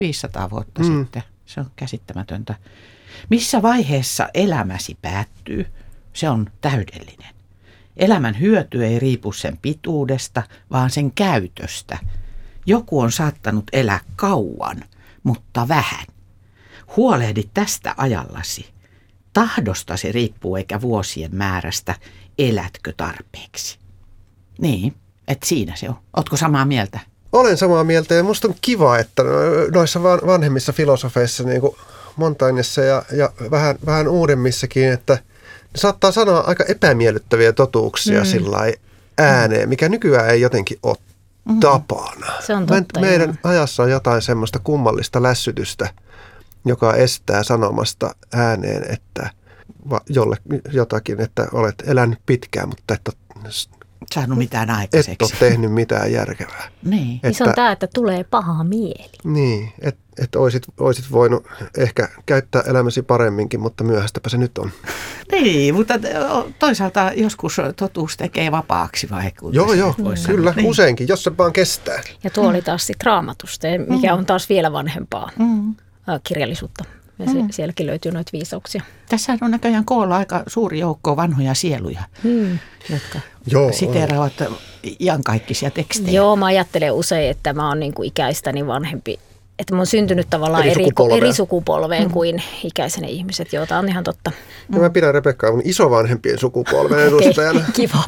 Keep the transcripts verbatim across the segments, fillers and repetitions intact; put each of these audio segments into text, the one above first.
viisisataa vuotta mm. sitten. Se on käsittämätöntä. Missä vaiheessa elämäsi päättyy, se on täydellinen. Elämän hyöty ei riipu sen pituudesta, vaan sen käytöstä. Joku on saattanut elää kauan, mutta vähän. Huolehdi tästä ajallasi. Tahdostasi riippuu eikä vuosien määrästä, elätkö tarpeeksi. Niin, että siinä se on. Ootko samaa mieltä? Olen samaa mieltä ja musta on kiva, että noissa vanhemmissa filosofeissa, niin kuin Montagnessa ja, ja vähän, vähän uudemmissakin, että ne saattaa sanoa aika epämiellyttäviä totuuksia mm. sillai ääneen, mikä nykyään ei jotenkin ole mm. tapana. Se on totta, meidän joo. ajassa on jotain semmoista kummallista lässytystä, joka estää sanomasta ääneen, että jolle, jotakin, että olet elänyt pitkään, mutta et ole saanut mitään aikaiseksi. Et ole tehnyt mitään järkevää. Niin. Että, se on tämä, että tulee paha mieli. Niin, että et oisit, oisit voinut ehkä käyttää elämäsi paremminkin, mutta myöhäistäpä se nyt on. Niin, mutta toisaalta joskus totuus tekee vapaaksi vai? Joo, joo, kyllä, niin. Useinkin, jos se vaan kestää. Ja tuo oli taas sitten Raamatusta, mikä on taas vielä vanhempaa mm. kirjallisuutta. Ja se, mm. sielläkin löytyy noita viisauksia. Tässä on näköjään koolla aika suuri joukko vanhoja sieluja, mm. jotka Joo, siteeraavat iankaikkisia tekstejä. Joo, mä ajattelen usein, että mä oon niin kuin ikäistäni vanhempi. Että mä oon syntynyt tavallaan eri, eri sukupolveen mm. kuin ikäiseni ihmiset, joita on ihan totta. Ja mä pidän Rebekkaa mun isovanhempien sukupolven edustajana. Okay, kiva.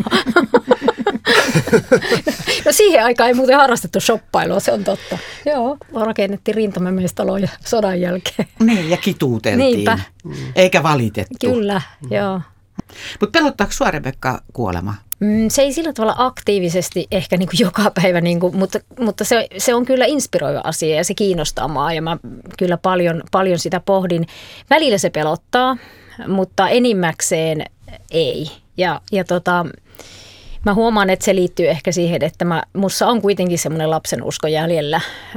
No siihen aikaan ei muuten harrastettu shoppailua, se on totta. Joo, rakennettiin rintamamiestaloja sodan jälkeen. Niin, ja kituuteltiin. Niinpä. Eikä valitettu. Kyllä, mm. joo. Mutta pelottaako sua, Rebekka, kuolema? Mm, se ei sillä tavalla aktiivisesti ehkä niin kuin joka päivä, niin kuin, mutta, mutta se, se on kyllä inspiroiva asia ja se kiinnostaa mua ja mä kyllä paljon, paljon sitä pohdin. Välillä se pelottaa, mutta enimmäkseen ei. Ja, ja tota, mä huomaan, että se liittyy ehkä siihen, että mä, musta on kuitenkin semmoinen lapsen usko jäljellä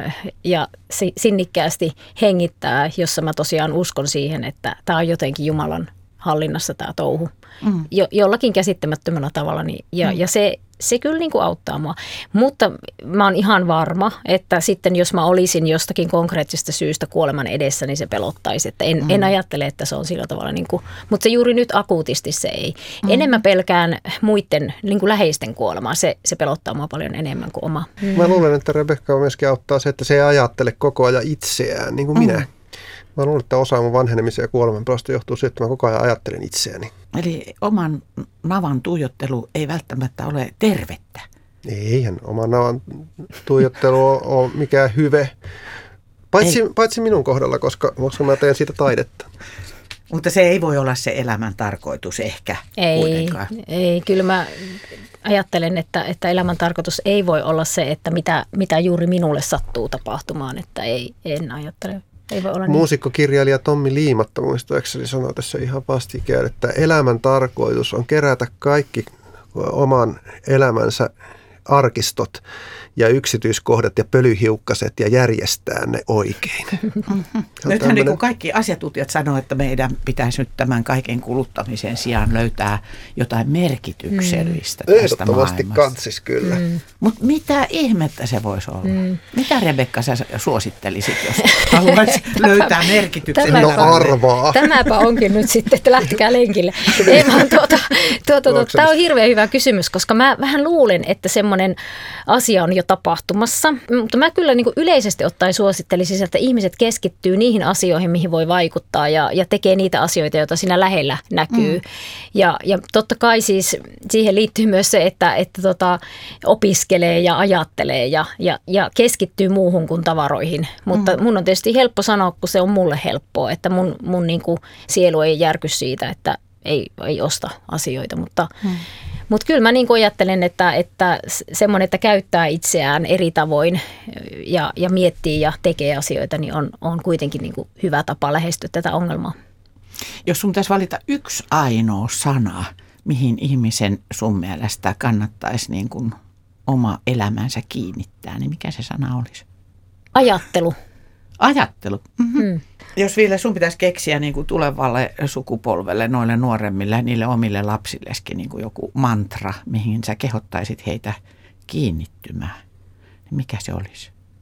ja sinnikkäästi hengittää, jossa mä tosiaan uskon siihen, että tämä on jotenkin Jumalan hallinnassa tämä touhu. Mm. Jo, jollakin käsittämättömällä tavalla. Niin, ja, mm. ja se, se kyllä niin kuin auttaa mua. Mutta mä oon ihan varma, että sitten jos mä olisin jostakin konkreettisesta syystä kuoleman edessä, niin se pelottaisi. Että en, mm. en ajattele, että se on sillä tavalla. Niin kuin, mutta se juuri nyt akuutisti se ei. Mm. Enemmän pelkään muiden niin kuin läheisten kuolemaa. Se, se pelottaa mua paljon enemmän kuin oma. Mm. Mä luulen, että Rebekka myöskin auttaa se, että se ei ajattele koko ajan itseään, niin kuin mm. minä. Mä luulen, että osa mun vanhenemisen ja kuoleman pelosta johtuu siitä, että mä koko ajan ajattelen itseäni. Eli oman navan tuijottelu ei välttämättä ole tervettä. Eihän oman navan tuijottelu ole mikään hyve. Paitsi, paitsi minun kohdalla, koska, koska mä teen siitä taidetta. Mutta se ei voi olla se elämän tarkoitus ehkä ei, kuitenkaan. Ei, kyllä mä ajattelen, että, että elämän tarkoitus ei voi olla se, että mitä, mitä juuri minulle sattuu tapahtumaan. Että ei, en ajattele. Ei voi olla niin. Muusikkokirjailija Tommi Liimatta muistaakseni sanoi tässä ihan vastikään, että elämän tarkoitus on kerätä kaikki oman elämänsä arkistot ja yksityiskohdat ja pölyhiukkaset ja järjestää ne oikein. Mm-hmm. Nythän tämmönen... niin kuin kaikki asiantuntijat sanoo, että meidän pitäisi nyt tämän kaiken kuluttamisen sijaan löytää jotain merkityksellistä mm. tästä Ehdottomasti maailmasta. Kantsis kyllä. Mm. Mutta mitä ihmettä se voisi olla? Mm. Mitä Rebekka sä suosittelisit, jos haluaisit löytää merkityksen? No arvaa. Tämäpä onkin nyt sitten, että lähtekää lenkille. Ei vaan tuota, tuota, tuota, tämä on hirveän hyvä kysymys, koska mä vähän luulen, että semmoinen asia on jo tapahtumassa. Mutta mä kyllä niin kuin yleisesti ottaen suosittelisin, että ihmiset keskittyy niihin asioihin, mihin voi vaikuttaa ja, ja tekee niitä asioita, joita siinä lähellä näkyy. Mm. Ja, ja totta kai siis siihen liittyy myös se, että, että tota, opiskelee ja ajattelee ja, ja, ja keskittyy muuhun kuin tavaroihin. Mutta mm. mun on tietysti helppo sanoa, kun se on mulle helppoa, että mun, mun niin kuin sielu ei järky siitä, että ei, ei osta asioita, mutta... Mm. Mutta kyllä mä niin kuin ajattelen, että, että semmoinen, että käyttää itseään eri tavoin ja, ja miettii ja tekee asioita, niin on, on kuitenkin niin kuin hyvä tapa lähestyä tätä ongelmaa. Jos sun pitäisi valita yksi ainoa sana, mihin ihmisen sun mielestä kannattaisi niin kuin oma elämänsä kiinnittää, niin mikä se sana olisi? Ajattelu. Ajattelu. Mm-hmm. Mm. Jos vielä sun pitäisi keksiä niin kuin tulevalle sukupolvelle, noille nuoremmille, niille omille lapsillekin niin kuin joku mantra, mihin sä kehottaisit heitä kiinnittymään, niin mikä se olisi?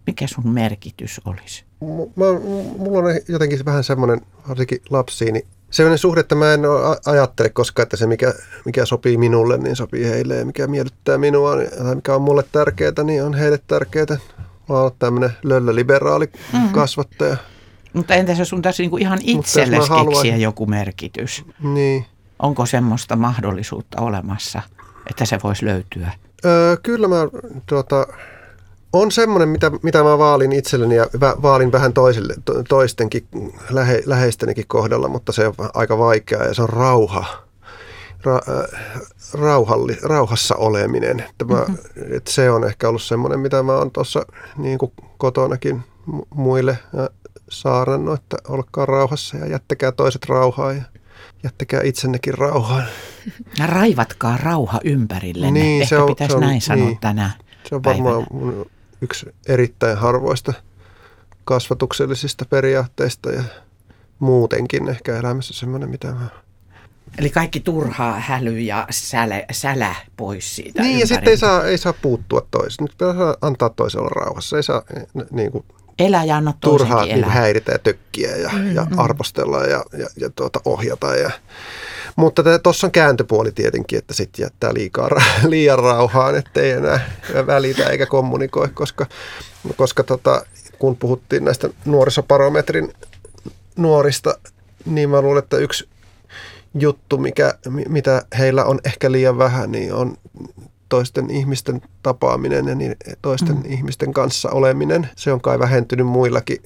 Mikä sun merkitys olisi? M- mä, mulla on jotenkin vähän semmoinen, varsinkin lapsiin, niin sellainen suhde, että mä en ajattele koskaan, että se mikä, mikä sopii minulle, niin sopii heille ja mikä miellyttää minua tai mikä on mulle tärkeää, niin on heille tärkeää. Mä oon tämmöinen löllöliberaali mm-hmm. kasvattaja. Mutta entäs jos sun tässä niinku ihan itsellesi keksiä joku merkitys? Niin. Onko semmoista mahdollisuutta olemassa, että se voisi löytyä? Öö, kyllä mä tuota, on semmoinen, mitä, mitä mä vaalin itselleni ja vaalin vähän toisille, toistenkin lähe, läheistenikin kohdalla, mutta se on aika vaikeaa ja se on rauha. Ra, rauhalli, rauhassa oleminen. Että mä, mm-hmm. että se on ehkä ollut semmoinen, mitä mä oon tuossa niin kuin kotonakin muille saarnannut, että olkaa rauhassa ja jättäkää toiset rauhaa ja jättäkää itsennekin rauhaan. Ja raivatkaa rauha ympärillenne. Niin, ehkä on, pitäisi näin niin, sanoa tänään Se on päivänä. varmaan mun yksi erittäin harvoista kasvatuksellisista periaatteista ja muutenkin ehkä elämässä semmoinen, mitä mä... Eli kaikki turhaa häly ja sälä, sälä pois siitä Niin, ympäriltä. ja sitten ei saa, ei saa puuttua toiseen. Nyt pitää antaa toisen olla rauhassa. Ei saa niin kuin, elä ja anna turhaa toisenkin niin elää. häiritä ja tökkiä ja, mm, ja arvostella ja, ja, ja tuota, ohjata. Ja. Mutta tuossa on kääntöpuoli tietenkin, että sitten jättää liikaa, liian rauhaan, ettei enää välitä eikä kommunikoi, koska, koska tota, kun puhuttiin näistä nuorisobarometrin nuorista, niin mä luulen, että yksi juttu, mikä, mitä heillä on ehkä liian vähän, niin on toisten ihmisten tapaaminen ja niin toisten mm. ihmisten kanssa oleminen. Se on kai vähentynyt muillakin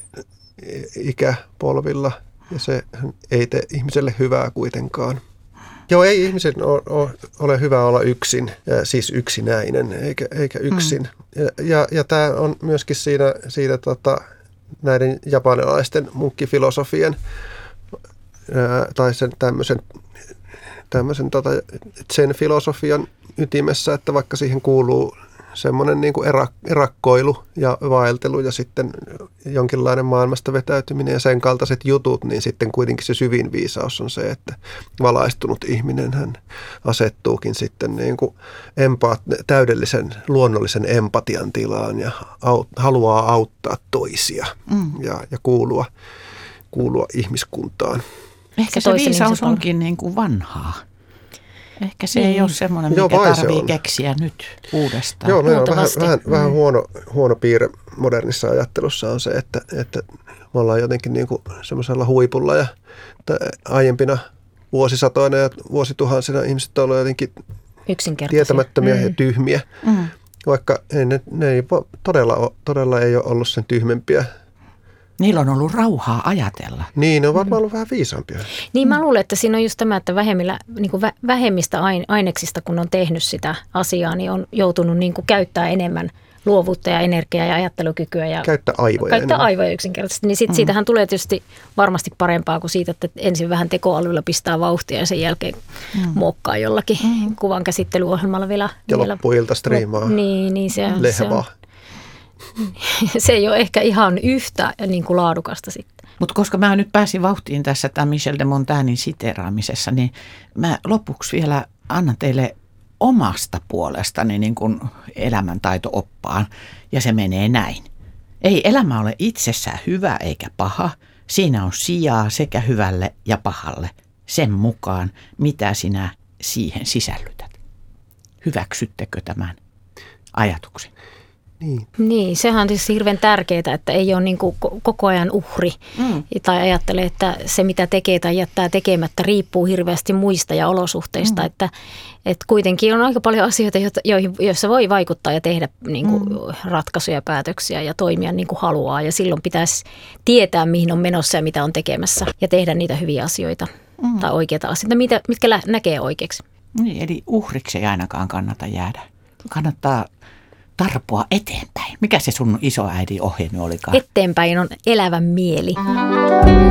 ikäpolvilla ja se ei tee ihmiselle hyvää kuitenkaan. Joo, ei ihmisen ole hyvä olla yksin, siis yksinäinen eikä, eikä yksin. Mm. Ja, ja, ja tämä on myöskin siinä, siinä tota, näiden japanilaisten munkkifilosofien tai sen tämmöisen, tämmöisen tota zen-filosofian ytimessä, että vaikka siihen kuuluu semmoinen niin kuin erak, erakkoilu ja vaeltelu ja sitten jonkinlainen maailmasta vetäytyminen ja sen kaltaiset jutut, niin sitten kuitenkin se syvin viisaus on se, että valaistunut ihminen hän asettuukin sitten niin kuin empaat, täydellisen luonnollisen empatian tilaan ja aut, haluaa auttaa toisia mm. ja, ja kuulua, kuulua ihmiskuntaan. Ehkä se viisaus onkin niin kuin vanhaa. Ehkä se niin. ei ole semmoinen, mikä Joo, tarvii keksiä nyt uudestaan. Joo, no, vähän, vähän, mm. vähän huono, huono piirre modernissa ajattelussa on se, että, että me ollaan jotenkin niin kuin semmoisella huipulla ja aiempina vuosisatoina ja vuosituhansina ihmiset ovat jotenkin tietämättömiä mm. ja tyhmiä, mm. vaikka ne, ne ei todella, todella ei ole ollut sen tyhmempiä. Niillä on ollut rauhaa ajatella. Niin, ne on varmaan ollut vähän viisaampia. Niin mä luulen, että siinä on just tämä, että vähemmillä, niin kuin vähemmistä aineksista, kun on tehnyt sitä asiaa, niin on joutunut niin kuin käyttää enemmän luovuutta ja energiaa ja ajattelukykyä. Ja käyttää aivoja Käyttää enemmän. aivoja yksinkertaisesti. Niin sit mm. siitähän tulee tietysti varmasti parempaa kuin siitä, että ensin vähän tekoälyllä pistää vauhtia ja sen jälkeen mm. muokkaa jollakin mm. kuvan käsittelyohjelmalla vielä. Ja vielä loppuilta striimaa niin, niin se, lehvaa. Se, se ei ole ehkä ihan yhtä niin kuin laadukasta sitten. Mutta koska mä nyt pääsin vauhtiin tässä tämän Michel de Montaignen siteeraamisessa, niin mä lopuksi vielä annan teille omasta puolestani niin kuin elämäntaito-oppaan, ja se menee näin. Ei elämä ole itsessään hyvä eikä paha. Siinä on sijaa sekä hyvälle ja pahalle sen mukaan, mitä sinä siihen sisällytät. Hyväksyttekö tämän ajatuksen? Niin. niin, sehän on tietysti hirveän tärkeää, että ei ole niin kuin koko ajan uhri mm. tai ajattele, että se mitä tekee tai jättää tekemättä riippuu hirveästi muista ja olosuhteista. Mm. Että, että kuitenkin on aika paljon asioita, joihin, joissa voi vaikuttaa ja tehdä niin kuin mm. ratkaisuja, päätöksiä ja toimia niin kuin haluaa. Ja silloin pitäisi tietää, mihin on menossa ja mitä on tekemässä ja tehdä niitä hyviä asioita mm. tai oikeita asioita, mitä, mitkä lä- näkee oikeaksi. Niin, eli uhriksi ei ainakaan kannata jäädä. Kannattaa tarpoa eteenpäin. Mikä se sun isoäidin ohje nyt olikaan? Eteenpäin on elävä mieli.